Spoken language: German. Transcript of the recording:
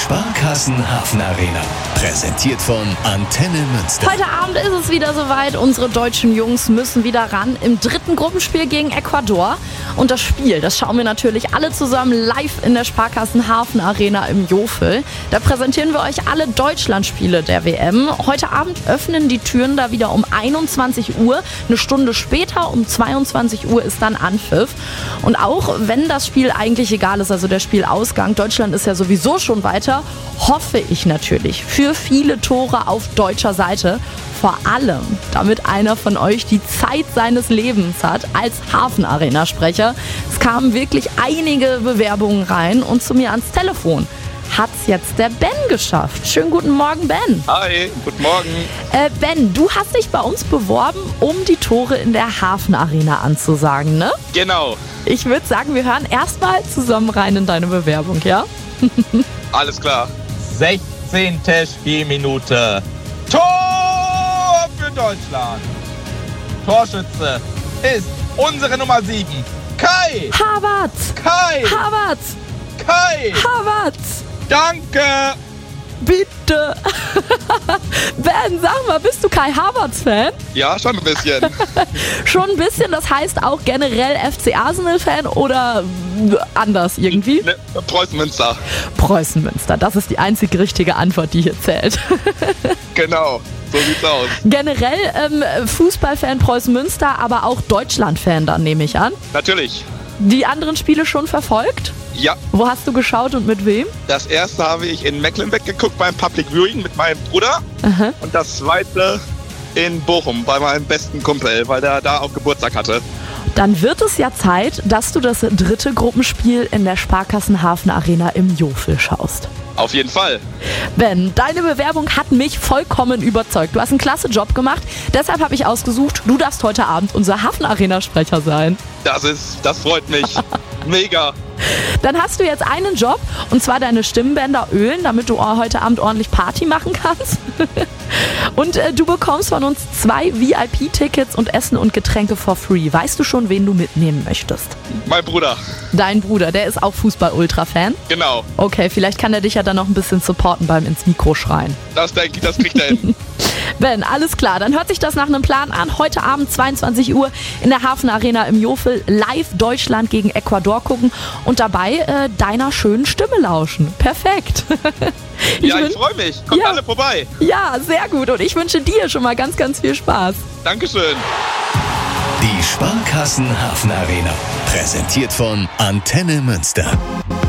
Sparkassen Hafenarena. Präsentiert von Antenne Münster. Heute Abend ist es wieder soweit. Unsere deutschen Jungs müssen wieder ran im dritten Gruppenspiel gegen Ecuador. Und das Spiel, das schauen wir natürlich alle zusammen live in der Sparkassen Hafenarena im Jofel. Da präsentieren wir euch alle Deutschlandspiele der WM. Heute Abend öffnen die Türen da wieder um 21 Uhr. Eine Stunde später, um 22 Uhr, ist dann Anpfiff. Und auch wenn das Spiel eigentlich egal ist, also der Spielausgang, Deutschland ist ja sowieso schon weiter, hoffe ich natürlich für viele Tore auf deutscher Seite. Vor allem, damit einer von euch die Zeit seines Lebens hat als Hafenarena-Sprecher. Es kamen wirklich einige Bewerbungen rein und zu mir ans Telefon hat's jetzt der Ben geschafft. Schönen guten Morgen, Ben. Hi, guten Morgen. Ben, du hast dich bei uns beworben, um die Tore in der Hafenarena anzusagen, ne? Genau. Ich würde sagen, wir hören erstmal zusammen rein in deine Bewerbung, ja? Alles klar. 16. Spielminute. Tor für Deutschland. Torschütze ist unsere Nummer 7. Kai. Havertz! Kai. Havertz! Kai. Havertz! Danke. Bitte! Ben, sag mal, bist du Kai Havertz-Fan? Ja, schon ein bisschen. Schon ein bisschen, das heißt auch generell FC Arsenal-Fan oder anders irgendwie? Ne, Preußen Münster. Preußen Münster, das ist die einzig richtige Antwort, die hier zählt. Genau, so sieht's aus. Generell Fußballfan Preußen Münster, aber auch Deutschland-Fan dann, nehme ich an. Natürlich. Die anderen Spiele schon verfolgt? Ja, Wo hast du geschaut und mit wem? das erste habe ich in Mecklenburg geguckt beim Public Viewing mit meinem Bruder. Aha. Und das zweite in Bochum bei meinem besten Kumpel, weil der da auch Geburtstag hatte. Dann wird es ja Zeit, dass du das dritte Gruppenspiel in der Sparkassen Hafenarena im Jofel schaust. Auf jeden Fall. Ben, deine Bewerbung hat mich vollkommen überzeugt. Du hast einen klasse Job gemacht. Deshalb habe ich ausgesucht, du darfst heute Abend unser Hafenarena-Sprecher sein. Das freut mich. Mega. Dann hast du jetzt einen Job, und zwar deine Stimmbänder ölen, damit du heute Abend ordentlich Party machen kannst. Und du bekommst von uns 2 VIP-Tickets und Essen und Getränke for free. Weißt du schon, wen du mitnehmen möchtest? Mein Bruder. Dein Bruder, der ist auch Fußball-Ultra-Fan. Genau. Okay, vielleicht kann er dich ja dann noch ein bisschen supporten beim ins Mikro schreien. Das denke ich, das kriegt er hin. Ben, alles klar, dann hört sich das nach einem Plan an. Heute Abend 22 Uhr in der Hafenarena im Jofel live Deutschland gegen Ecuador gucken und dabei deiner schönen Stimme lauschen. Perfekt. Ich freue mich. Kommt alle vorbei. Ja, sehr gut. Und ich wünsche dir schon mal ganz, ganz viel Spaß. Dankeschön. Die Sparkassen Hafenarena. Präsentiert von Antenne Münster.